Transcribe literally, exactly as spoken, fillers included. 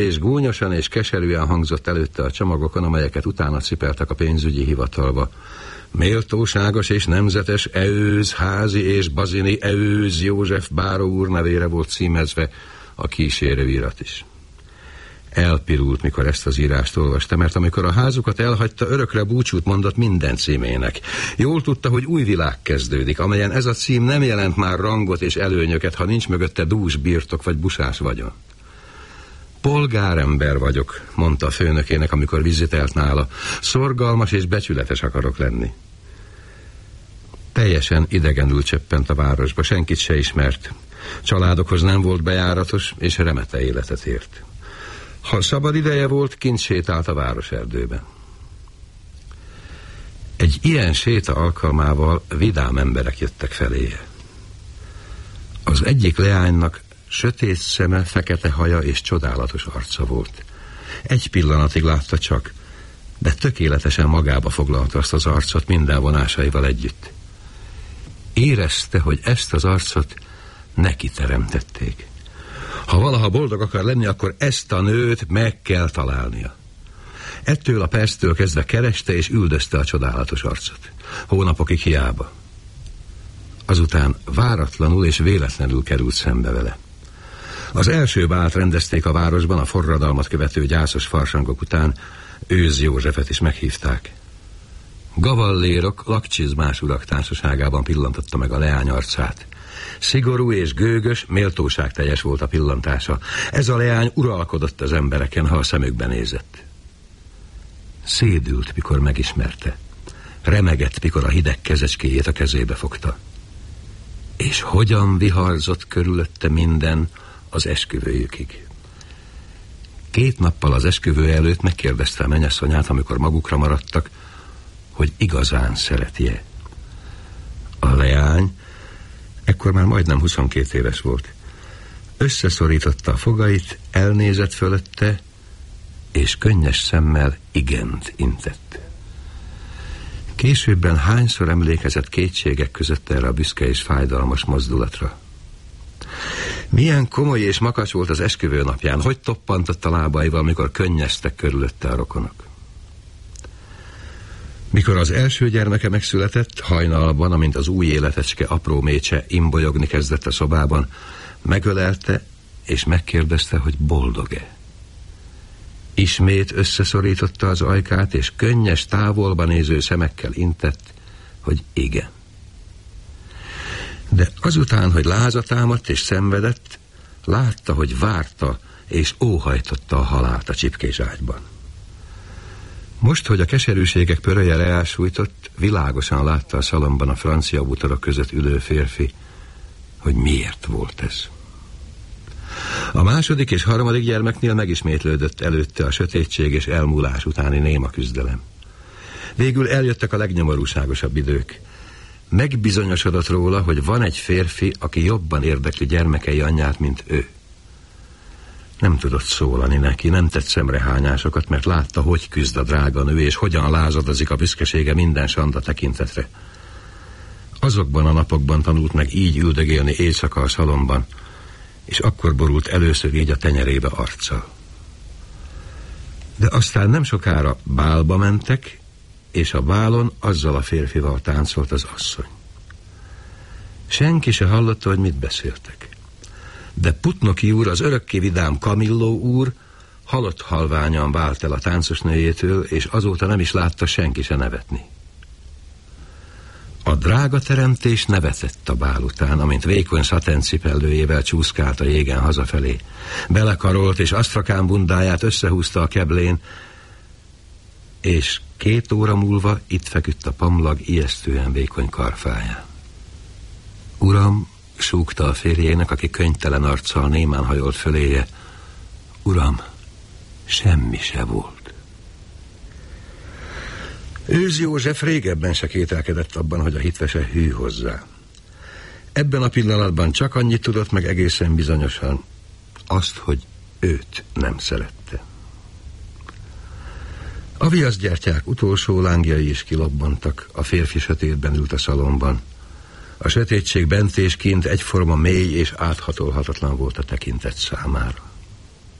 és gúnyosan és keserűen hangzott előtte a csomagokon, amelyeket utána cipeltek a pénzügyi hivatalba. Méltóságos és nemzetes Eőz házi és Bazini Eőz József báró úr nevére volt címezve a kísérőirat is. Elpirult, mikor ezt az írást olvasta, mert amikor a házukat elhagyta, örökre búcsút mondott minden címének. Jól tudta, hogy új világ kezdődik, amelyen ez a cím nem jelent már rangot és előnyöket, ha nincs mögötte dús birtok vagy busás vagyon. Polgárember vagyok, mondta a főnökének, amikor vizitelt nála. Szorgalmas és becsületes akarok lenni. Teljesen idegenül csöppent a városba, senkit se ismert. Családokhoz nem volt bejáratos, és remete életet ért. Ha szabad ideje volt, kint sétált a városerdőben. Egy ilyen séta alkalmával vidám emberek jöttek feléje. Az egyik leánynak sötét szeme, fekete haja és csodálatos arca volt. Egy pillanatig látta csak, de tökéletesen magába foglalta azt az arcot minden vonásaival együtt. Érezte, hogy ezt az arcot neki teremtették. Ha valaha boldog akar lenni, akkor ezt a nőt meg kell találnia. Ettől a perctől kezdve kereste és üldözte a csodálatos arcot. Hónapokig hiába. Azután váratlanul és véletlenül került szembe vele. Az első bált rendezték a városban, a forradalmat követő gyászos farsangok után. Őz Józsefet is meghívták. Gavallérok, lakcsizmás urak társaságában pillantotta meg a leány arcát. Szigorú és gőgös, méltóságteljes volt a pillantása. Ez a leány uralkodott az embereken, ha a szemükbe nézett. Szédült, mikor megismerte. Remegett, mikor a hideg kezecskéjét a kezébe fogta. És hogyan viharzott körülötte minden az esküvőjükig. Két nappal az esküvő előtt megkérdezte a mennyasszonyát, amikor magukra maradtak, hogy igazán szereti-e. A leány ekkor már majdnem huszonkét éves volt. Összeszorította a fogait, elnézett fölötte, és könnyes szemmel igent intett. Későbben hányszor emlékezett kétségek között erre a büszke és fájdalmas mozdulatra. Milyen komoly és makacs volt az esküvő napján, hogy toppantott a lábaival, amikor könnyeztek körülötte a rokonok. Mikor az első gyermeke megszületett, hajnalban, amint az új életecske apró mécse imbolyogni kezdett a szobában, megölelte és megkérdezte, hogy boldog-e. Ismét összeszorította az ajkát, és könnyes, távolba néző szemekkel intett, hogy igen. De azután, hogy láza támadt és szenvedett, látta, hogy várta és óhajtotta a halált a csipkés ágyban. Most, hogy a keserűségek pöröje leásújtott, világosan látta a szalomban a francia bútorok között ülő férfi, hogy miért volt ez. A második és harmadik gyermeknél megismétlődött előtte a sötétség és elmúlás utáni néma küzdelem. Végül eljöttek a legnyomorúságosabb idők. Megbizonyosodott róla, hogy van egy férfi, aki jobban érdekli gyermekei anyját, mint ő. Nem tudott szólani neki, nem tett szemrehányásokat, mert látta, hogy küzd a drága nő, és hogyan lázadozik a büszkesége minden sanda tekintetre. Azokban a napokban tanult meg így üldögélni éjszaka a szalomban, és akkor borult először így a tenyerébe arccal. De aztán nem sokára bálba mentek, és a bálon azzal a férfival táncolt az asszony. Senki se hallotta, hogy mit beszéltek. De Putnoki úr, az örökké vidám Kamilló úr halott halványan vált el a táncosnőjétől, és azóta nem is látta senki se nevetni. A drága teremtés nevetett a bál után, amint vékony szatencipellőjével csúszkált a jégen hazafelé. Belekarolt, és asztrakán bundáját összehúzta a keblén, és két óra múlva itt feküdt a pamlag ijesztően vékony karfáján. Uram, súgta a férjének, aki könnytelen arccal némán hajolt föléje. Uram, semmi se volt. Őz József régebben se kételkedett abban, hogy a hitvese hű hozzá. Ebben a pillanatban csak annyit tudott meg egészen bizonyosan, azt, hogy őt nem szerette. A viaszgyertyák utolsó lángjai is kilobbantak, a férfi sötétben ült a szalomban. A sötétség bent és kint egyforma mély és áthatolhatatlan volt a tekintet számára.